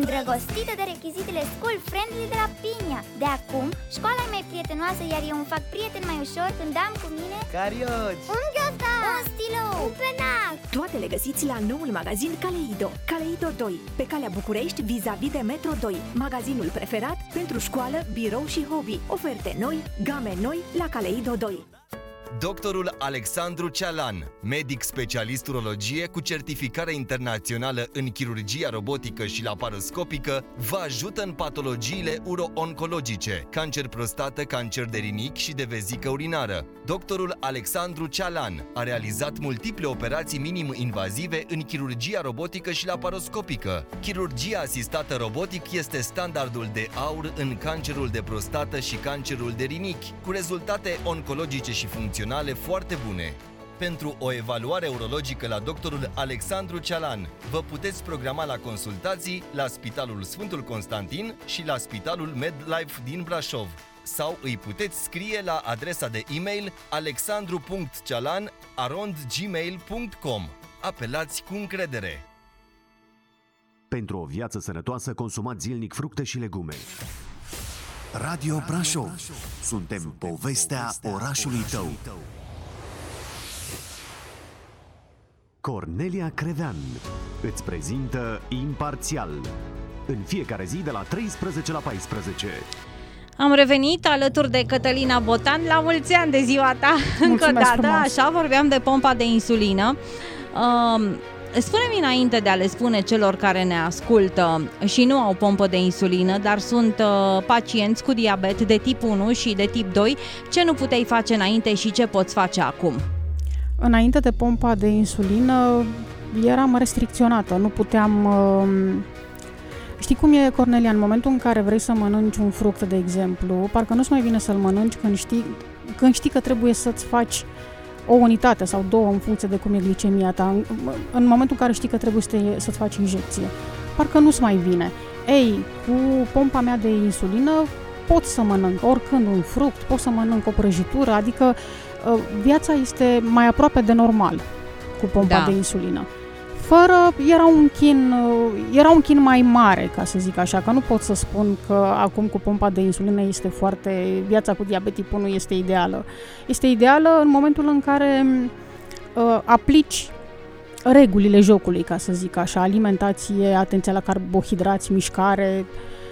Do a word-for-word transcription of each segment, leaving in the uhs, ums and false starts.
îndrăgostită de rechizitele school-friendly de la Pinia. De acum, școala e mai prietenoasă, iar eu îmi fac prieteni mai ușor când am cu mine carioci, un ghiozdan, un stilou, un penac. Toate le găsiți la noul magazin Kaleido. Kaleido doi, pe calea București, vis-a-vis de Metro doi. Magazinul preferat pentru școală, birou și hobby. Oferte noi, game noi la Kaleido doi. Doctorul Alexandru Cealan, medic specialist urologie cu certificare internațională în chirurgia robotică și laparoscopică, vă ajută în patologiile uro-oncologice, cancer prostată, cancer de rinichi și de vezică urinară. Doctorul Alexandru Cealan a realizat multiple operații minim-invazive în chirurgia robotică și laparoscopică. Chirurgia asistată robotic este standardul de aur în cancerul de prostată și cancerul de rinichi, cu rezultate oncologice și funcționale foarte bune. Pentru o evaluare urologică la doctorul Alexandru Cealan, vă puteți programa la consultații la Spitalul Sfântul Constantin și la Spitalul MedLife din Brașov. Sau îi puteți scrie la adresa de e-mail alexandru punct cealan arond gmail punct com. Apelați cu încredere! Pentru o viață sănătoasă, consumați zilnic fructe și legume. Radio Brașov. Suntem povestea orașului tău. Cornelia Crevean îți prezintă Imparțial în fiecare zi de la treisprezece la paisprezece. Am revenit alături de Cătălina Botan. La mulți ani de ziua ta. Încă o dată, așa, vorbeam de pompa de insulină. uh, Spune-mi înainte de a le spune celor care ne ascultă și nu au pompă de insulină, dar sunt uh, pacienți cu diabet de tip unu și de tip doi, ce nu puteai face înainte și ce poți face acum? Înainte de pompa de insulină eram restricționată, nu puteam... Uh, știi cum e, Cornelia, în momentul în care vrei să mănânci un fruct, de exemplu, parcă nu-ți mai vine să-l mănânci când știi, când știi că trebuie să-ți faci o unitate sau două în funcție de cum e glicemia ta, în, în momentul în care știi că trebuie să te, să-ți faci injecție. Parcă nu-ți mai vine. Ei, cu pompa mea de insulină pot să mănânc oricând un fruct, pot să mănânc o prăjitură, adică viața este mai aproape de normal cu pompa da. de insulină. Fără, era un chin, era un chin mai mare, ca să zic așa, că nu pot să spun că acum cu pompa de insulină este foarte, viața cu diabet tip unu este ideală. Este ideală în momentul în care uh, aplici regulile jocului, ca să zic așa, alimentație, atenția la carbohidrați, mișcare,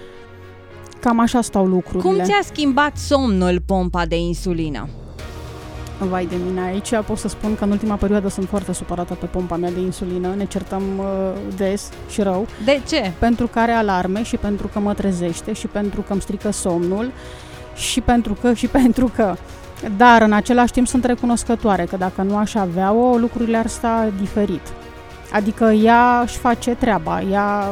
cam așa stau lucrurile. Cum ți-a schimbat somnul pompa de insulină? Vai de mine, aici pot să spun că în ultima perioadă sunt foarte supărată pe pompa mea de insulină, ne certăm uh, des și rău. De ce? Pentru că are alarme și pentru că mă trezește și pentru că îmi strică somnul și pentru că și pentru că. Dar în același timp sunt recunoscătoare că dacă nu aș avea-o, lucrurile ar sta diferit. Adică ea își face treaba, ea...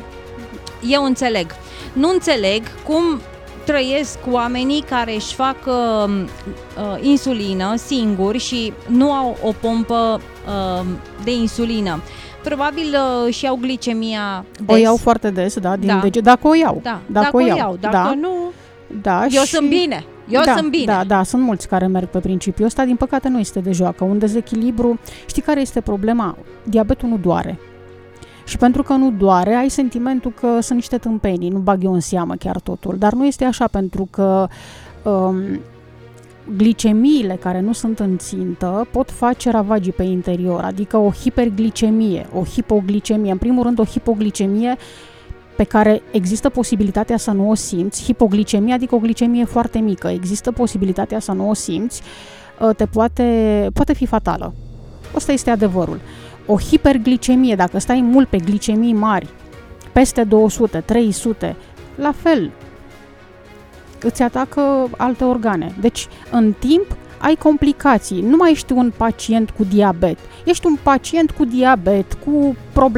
Eu înțeleg. Nu înțeleg cum trăiesc oamenii care își fac uh, uh, insulină singuri și nu au o pompă uh, de insulină. Probabil uh, își iau glicemia des. O iau foarte des, da, din da. dege, dacă o iau. Da. Dacă, dacă o iau, iau. Dacă da. nu, da, eu și... sunt bine. Eu da, sunt bine. Da, da, sunt mulți care merg pe principiul ăsta, din păcate nu este de joacă. Un dezechilibru, știi care este problema? Diabetul nu doare. Și pentru că nu doare, ai sentimentul că sunt niște tâmpenii, nu bag eu în seamă chiar totul. Dar nu este așa, pentru că um, glicemiile care nu sunt în țintă pot face ravagii pe interior, adică o hiperglicemie, o hipoglicemie. În primul rând, o hipoglicemie pe care există posibilitatea să nu o simți, hipoglicemie, adică o glicemie foarte mică, există posibilitatea să nu o simți, te poate, poate fi fatală. Ăsta este adevărul. O hiperglicemie, dacă stai mult pe glicemii mari, peste două sute, trei sute, la fel, îți atacă alte organe. Deci, în timp, ai complicații. Nu mai ești un pacient cu diabet. Ești un pacient cu diabet, cu probleme